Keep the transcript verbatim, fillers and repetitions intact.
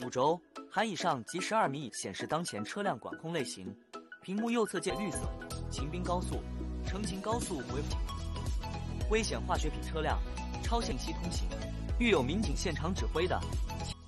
五轴，含以上及十二米显示当前车辆管控类型。屏幕右侧见绿色，秦滨高速、成秦高速为危险化学品车辆超限期通行，遇有民警现场指挥的。